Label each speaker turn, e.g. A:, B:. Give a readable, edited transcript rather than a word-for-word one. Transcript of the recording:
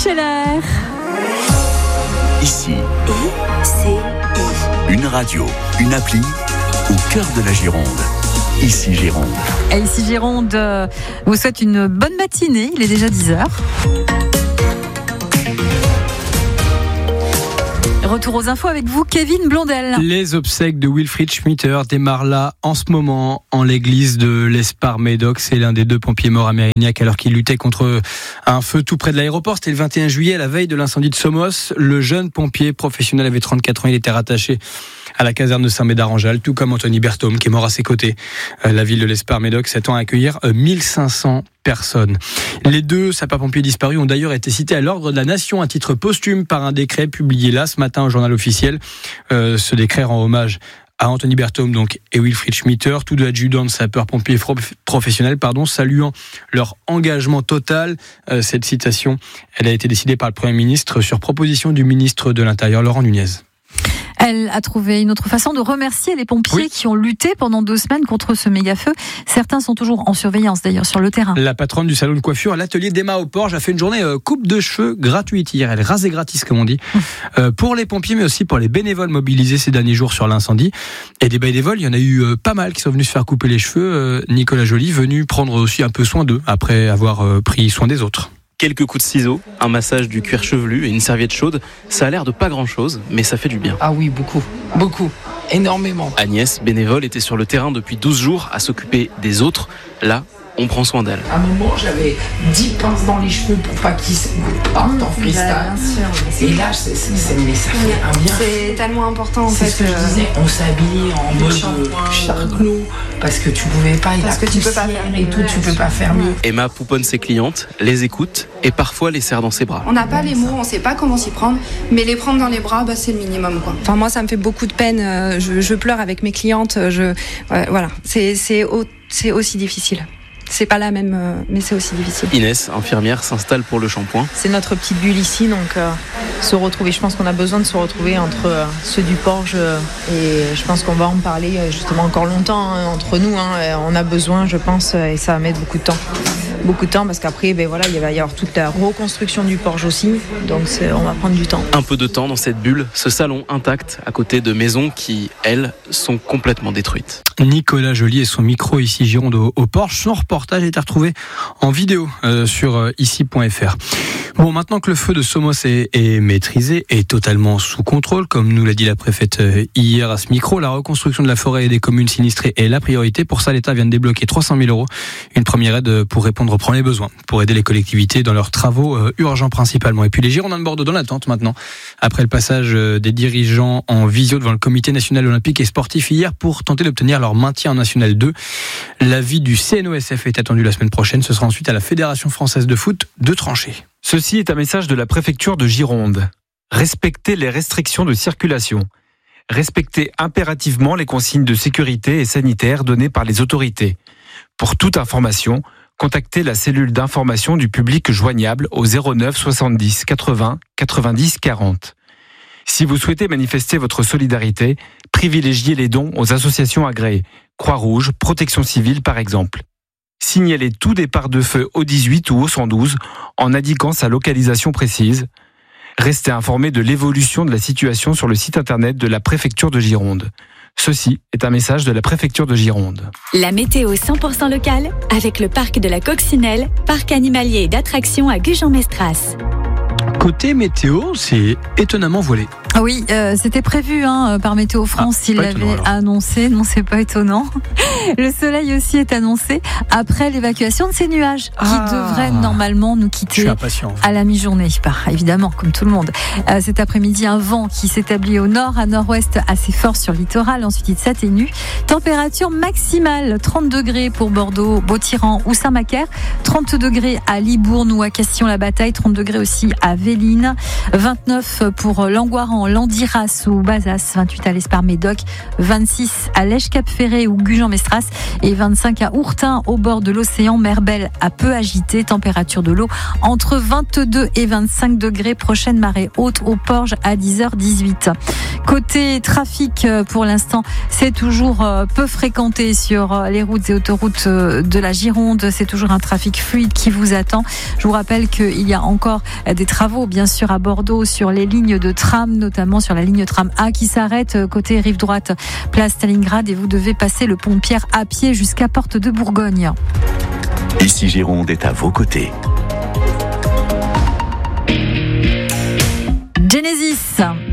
A: Scheller.
B: Ici, une radio, une appli au cœur de la Gironde. Ici Gironde.
A: Et ici Gironde vous souhaite une bonne matinée, il est déjà 10h. Retour aux infos avec vous, Kevin Blondel.
C: Les obsèques de Wilfried Schmitter démarrent là en ce moment en l'église de l'Espar-Médoc. C'est l'un des deux pompiers morts à Mérignac alors qu'il luttait contre un feu tout près de l'aéroport. C'était le 21 juillet, la veille de l'incendie de Somos. Le jeune pompier professionnel avait 34 ans. Il était rattaché à la caserne de Saint-Médard-en-Jalles, tout comme Anthony Berthaume qui est mort à ses côtés. La ville de l'Espar-Médoc s'attend à accueillir 1500 personnes. Les deux sapeurs-pompiers disparus ont d'ailleurs été cités à l'ordre de la Nation à titre posthume par un décret publié là ce matin au journal officiel. Ce décret rend hommage à Anthony Berthaume et Wilfried Schmitter, tous deux adjudants de sapeurs-pompiers professionnels, saluant leur engagement total. Cette citation, elle a été décidée par le Premier ministre sur proposition du ministre de l'Intérieur, Laurent Nunez.
A: Elle a trouvé une autre façon de remercier les pompiers qui ont lutté pendant 2 semaines contre ce méga-feu. Certains sont toujours en surveillance d'ailleurs sur le terrain. La
C: patronne du salon de coiffure, l'atelier d'Emma au Porge, a fait une journée coupe de cheveux gratuite hier. Elle rasait gratis comme on dit. Pour les pompiers mais aussi pour les bénévoles mobilisés ces derniers jours sur l'incendie. Et des bénévoles, il y en a eu pas mal qui sont venus se faire couper les cheveux. Nicolas Joly venu prendre aussi un peu soin d'eux après avoir pris soin des autres.
D: Quelques coups de ciseaux, un massage du cuir chevelu et une serviette chaude. Ça a l'air de pas grand-chose, mais ça fait du bien.
E: Ah oui, beaucoup, énormément.
D: Agnès, bénévole, était sur le terrain depuis 12 jours à s'occuper des autres. Là, on prend soin d'elle.
E: À un moment, j'avais 10 pinces dans les cheveux pour pas qu'ils partent en freestyle. Et là, ça fait un bien.
F: C'est tellement important en
E: fait. C'est ce que je disais, on s'habille en mode charclos parce que tu pouvais pas,
F: parce que tu peux pas faire
E: et tout, tu peux pas faire mieux.
D: Emma pouponne ses clientes, les écoute et parfois les serre dans ses bras.
F: On n'a pas les mots, on sait pas comment s'y prendre, mais les prendre dans les bras, c'est le minimum quoi. Enfin moi, ça me fait beaucoup de peine. Je pleure avec mes clientes. Voilà, c'est aussi difficile. C'est pas la même, mais c'est aussi difficile.
D: Inès, infirmière, s'installe pour le shampoing.
G: C'est notre petite bulle ici, donc se retrouver. Je pense qu'on a besoin de se retrouver entre ceux du Porge et je pense qu'on va en parler justement encore longtemps entre nous. On a besoin, je pense, et ça va mettre beaucoup de temps. Beaucoup de temps parce qu'après, il va y avoir toute la reconstruction du Porge aussi, donc on va prendre du temps.
D: Un peu de temps dans cette bulle, ce salon intact à côté de maisons qui, elles, sont complètement détruites.
C: Nicolas Joly et son micro ici Gironde au Porge. Son reportage a été retrouvé en vidéo sur ici.fr. Bon, maintenant que le feu de Somos est maîtrisé et totalement sous contrôle, comme nous l'a dit la préfète hier à ce micro, la reconstruction de la forêt et des communes sinistrées est la priorité. Pour ça, l'État vient de débloquer 300 000 €. Une première aide pour répondre aux premiers besoins, pour aider les collectivités dans leurs travaux urgents principalement. Et puis les Girondins de Bordeaux dans l'attente maintenant, après le passage des dirigeants en visio devant le Comité national olympique et sportif hier pour tenter d'obtenir leur maintien en National 2. L'avis du CNOSF est attendu la semaine prochaine. Ce sera ensuite à la Fédération française de foot de trancher.
H: Ceci est un message de la préfecture de Gironde. Respectez les restrictions de circulation. Respectez impérativement les consignes de sécurité et sanitaire données par les autorités. Pour toute information, contactez la cellule d'information du public joignable au 09 70 80 90 40. Si vous souhaitez manifester votre solidarité, privilégiez les dons aux associations agréées, Croix-Rouge, Protection Civile par exemple. Signalez tout départ de feu au 18 ou au 112 en indiquant sa localisation précise. Restez informé de l'évolution de la situation sur le site internet de la préfecture de Gironde. Ceci est un message de la préfecture de Gironde.
I: La météo 100% locale avec le parc de la Coccinelle, parc animalier et d'attractions à Gujan-Mestras.
C: Côté météo, c'est étonnamment voilé.
A: Oui, c'était prévu par Météo France, il l'avait annoncé, non c'est pas étonnant. Le soleil aussi est annoncé après l'évacuation de ces nuages qui devraient normalement nous quitter à la mi-journée. Évidemment, comme tout le monde. Cet après-midi, un vent qui s'établit au nord, à nord-ouest assez fort sur le littoral, ensuite il s'atténue. Température maximale, 30 degrés pour Bordeaux, Beau-Tyran ou Saint-Macaire, 30 degrés à Libourne ou à Castillon-la-Bataille, 30 degrés aussi à Véline, 29 pour Langoiran, également Landiras ou Bazas, 28 à l'Espar-Médoc, 26 à Lèche-Cap-Ferré ou Gujan-Mestras et 25 à Ourtin au bord de l'océan. Mer Belle à peu agitée, température de l'eau entre 22 et 25 degrés, prochaine marée haute au Porge à 10h18. Côté trafic, pour l'instant, c'est toujours peu fréquenté sur les routes et autoroutes de la Gironde. C'est toujours un trafic fluide qui vous attend. Je vous rappelle qu'il y a encore des travaux, bien sûr, à Bordeaux sur les lignes de tram, notamment sur la ligne tram A qui s'arrête côté rive droite, place Stalingrad, et vous devez passer le pont de Pierre à pied jusqu'à Porte de Bourgogne.
B: Ici Gironde est à vos côtés.
A: Genesis.